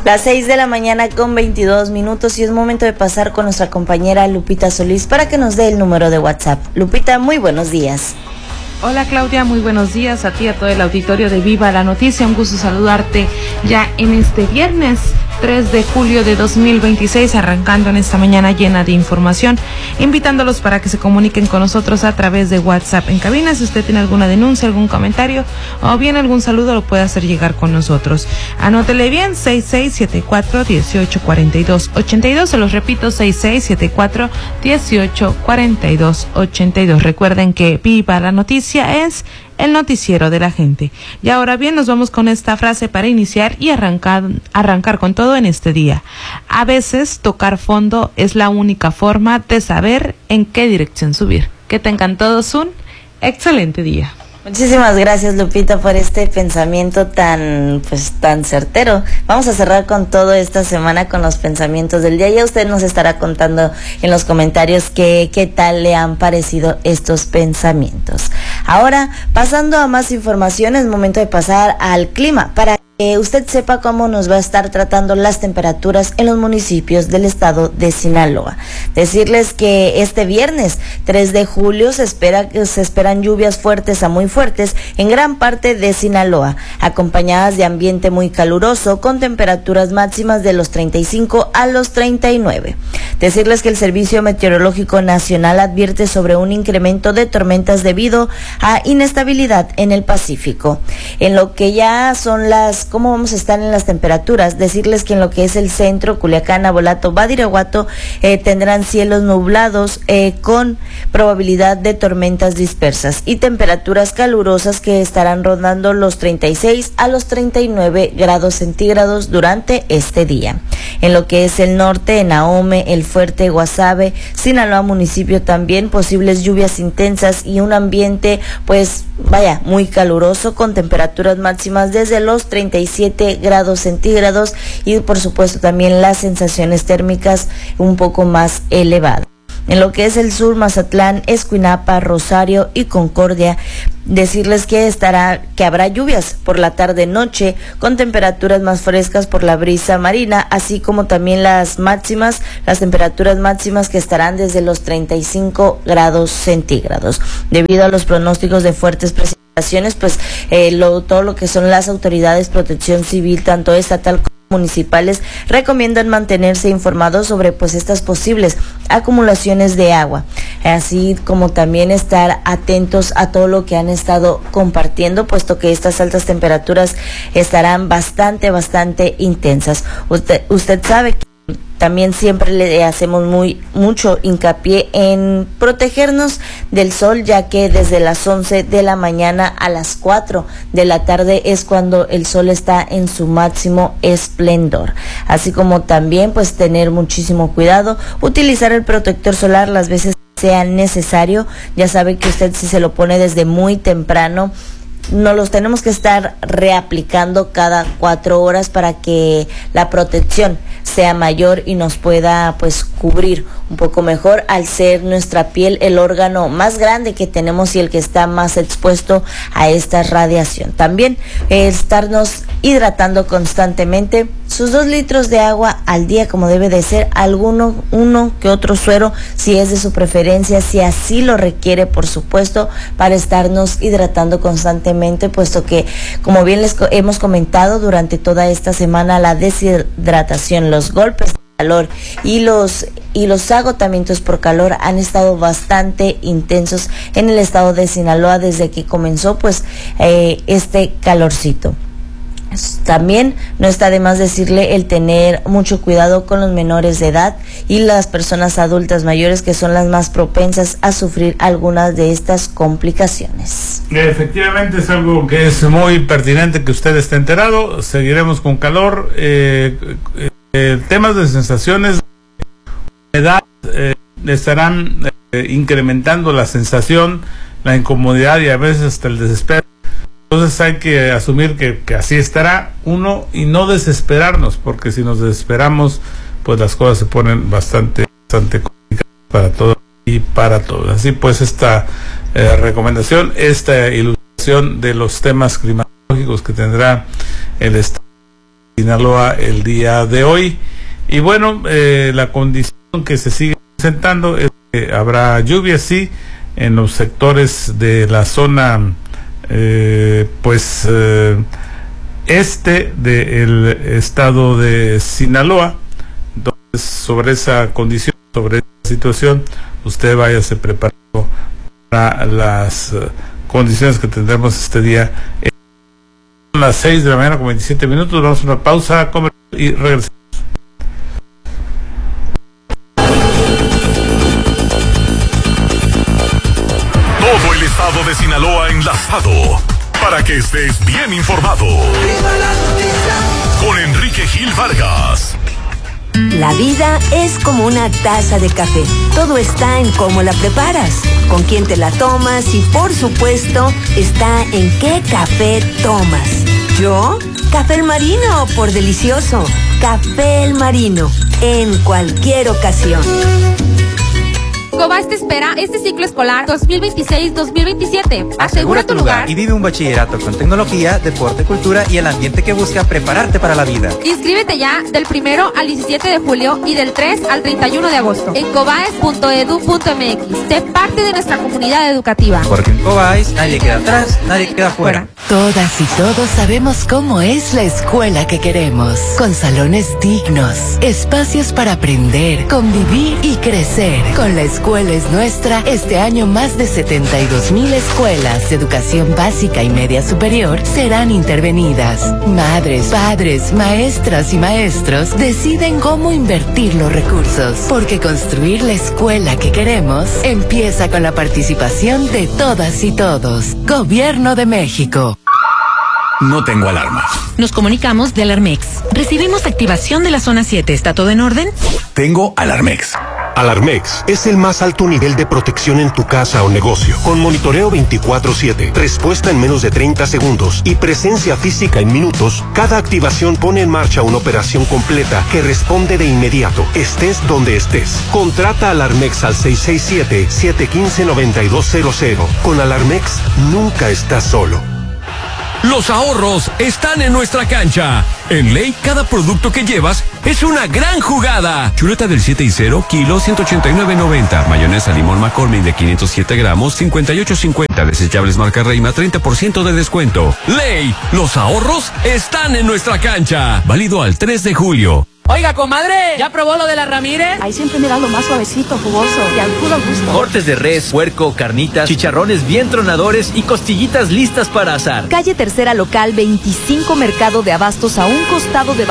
Las 6 de la mañana con 22 minutos y es momento de pasar con nuestra compañera Lupita Solís para que nos dé el número de WhatsApp. Lupita, muy buenos días. Hola Claudia, muy buenos días a ti, a todo el auditorio de Viva la Noticia. Un gusto saludarte ya en este viernes 3 de julio de 2026, arrancando en esta mañana llena de información, invitándolos para que se comuniquen con nosotros a través de WhatsApp en cabina. Si usted tiene alguna denuncia, algún comentario o bien algún saludo, lo puede hacer llegar con nosotros. Anótele bien, 6674-1842-82, se los repito, 6674-1842-82. Recuerden que Viva la Noticia es el noticiero de la gente. Y ahora bien, nos vamos con esta frase para iniciar y arrancar con todo en este día. A veces tocar fondo es la única forma de saber en qué dirección subir. Que tengan todos un excelente día. Muchísimas gracias, Lupita, por este pensamiento tan certero. Vamos a cerrar con todo esta semana con los pensamientos del día. Ya usted nos estará contando en los comentarios qué tal le han parecido estos pensamientos. Ahora, pasando a más información, es momento de pasar al clima para que usted sepa cómo nos va a estar tratando las temperaturas en los municipios del estado de Sinaloa. Decirles que este viernes 3 de julio se esperan lluvias fuertes a muy fuertes en gran parte de Sinaloa, acompañadas de ambiente muy caluroso con temperaturas máximas de los 35 a los 39. Decirles que el Servicio Meteorológico Nacional advierte sobre un incremento de tormentas debido a inestabilidad en el Pacífico. En lo que ya son cómo vamos a estar en las temperaturas, decirles que en lo que es el centro, Culiacán, Abolato, Badiraguato, tendrán cielos nublados con probabilidad de tormentas dispersas y temperaturas calurosas que estarán rondando los 36 a los 39 grados centígrados durante este día. En lo que es el norte, en Ahome, El Fuerte, Guasave, Sinaloa municipio también, posibles lluvias intensas y un ambiente muy caluroso con temperaturas máximas desde los 37 grados centígrados y por supuesto también las sensaciones térmicas un poco más elevadas. En lo que es el sur, Mazatlán, Escuinapa, Rosario y Concordia, decirles que habrá lluvias por la tarde-noche con temperaturas más frescas por la brisa marina, así como también las temperaturas máximas que estarán desde los 35 grados centígrados. Debido a los pronósticos de fuertes precipitaciones, todo lo que son las autoridades, protección civil, tanto estatal como municipales, recomiendan mantenerse informados sobre estas posibles acumulaciones de agua, así como también estar atentos a todo lo que han estado compartiendo, puesto que estas altas temperaturas estarán bastante intensas. Usted sabe que también siempre le hacemos mucho hincapié en protegernos del sol, ya que desde las 11 de la mañana a las 4 de la tarde es cuando el sol está en su máximo esplendor. Así como también tener muchísimo cuidado, utilizar el protector solar las veces que sea necesario. Ya sabe que usted, si se lo pone desde muy temprano, no los tenemos que estar reaplicando cada 4 horas para que la protección sea mayor y nos pueda cubrir un poco mejor, al ser nuestra piel el órgano más grande que tenemos y el que está más expuesto a esta radiación. También estarnos hidratando constantemente, sus 2 litros de agua al día como debe de ser, uno que otro suero si es de su preferencia, si así lo requiere, por supuesto, para estarnos hidratando constantemente, puesto que, como bien les hemos comentado durante toda esta semana, la deshidratación, los golpes de calor y los agotamientos por calor han estado bastante intensos en el estado de Sinaloa desde que comenzó este calorcito. También no está de más decirle el tener mucho cuidado con los menores de edad y las personas adultas mayores, que son las más propensas a sufrir algunas de estas complicaciones. Efectivamente, es algo que es muy pertinente que usted esté enterado. Seguiremos con calor. Temas de sensaciones de edad estarán incrementando la sensación, la incomodidad y a veces hasta el desespero. Entonces hay que asumir que así estará uno y no desesperarnos, porque si nos desesperamos, las cosas se ponen bastante complicadas para todos y para todos. Así esta recomendación, esta ilustración de los temas climatológicos que tendrá el Estado Sinaloa el día de hoy. Y bueno, la condición que se sigue presentando es que habrá lluvias, sí, en los sectores de la zona este del estado de Sinaloa. Entonces, sobre esa condición, sobre esa situación, usted váyase preparando para las condiciones que tendremos este día. Son las 6 de la mañana con 27 minutos. Vamos a una pausa comercial y regresamos. Todo el estado de Sinaloa enlazado para que estés bien informado. Con Enrique Gil Vargas. La vida es como una taza de café. Todo está en cómo la preparas, con quién te la tomas y, por supuesto, está en qué café tomas. ¿Yo? Café El Marino, por delicioso. Café El Marino, en cualquier ocasión. Cobas te espera este ciclo escolar 2026-2027. Asegura tu lugar y vive un bachillerato con tecnología, deporte, cultura y el ambiente que busca prepararte para la vida. Inscríbete ya del 1 al 17 de julio y del 3 al 31 de agosto en cobaes.edu.mx. Sé parte de nuestra comunidad educativa. Porque en Cobaes nadie queda atrás, nadie queda fuera. Todas y todos sabemos cómo es la escuela que queremos, con salones dignos, espacios para aprender, convivir y crecer. Con la escuela es nuestra, este año más de 72,000 escuelas de educación básica y media superior serán intervenidas. Madres, padres, maestras y maestros deciden cómo invertir los recursos, porque construir la escuela que queremos empieza con la participación de todas y todos. Gobierno de México. No tengo alarma. Nos comunicamos de Alarmex. Recibimos activación de la zona 7. ¿Está todo en orden? Tengo Alarmex. Alarmex es el más alto nivel de protección en tu casa o negocio, con monitoreo 24/7, respuesta en menos de 30 segundos y presencia física en minutos. Cada activación pone en marcha una operación completa que responde de inmediato, estés donde estés. Contrata Alarmex al 667-715-9200. Con Alarmex nunca estás solo. Los ahorros están en nuestra cancha. En Ley, cada producto que llevas es una gran jugada. Chuleta del 7 y 0, kilo 189.90. Mayonesa limón McCormick de 507 gramos, 58.50. Desechables marca Reima, 30% de descuento. Ley, los ahorros están en nuestra cancha. Válido al 3 de julio. Oiga, comadre, ¿ya probó lo de la Ramírez? Ahí siempre me da lo más suavecito, jugoso y al puro gusto. Cortes de res, puerco, carnitas, chicharrones bien tronadores y costillitas listas para asar. Calle Tercera Local 25, Mercado de Abastos, a un costado de